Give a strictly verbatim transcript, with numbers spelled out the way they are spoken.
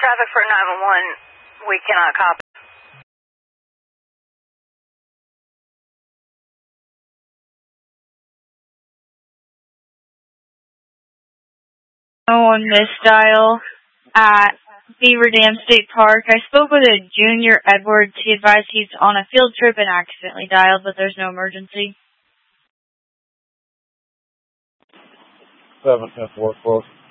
Traffic for nine one one, we cannot copy. Oh, on misdial at Beaver Dam State Park. I spoke with a junior Edwards. He advised he's on a field trip and accidentally dialed, but there's no emergency. seven ten four, close.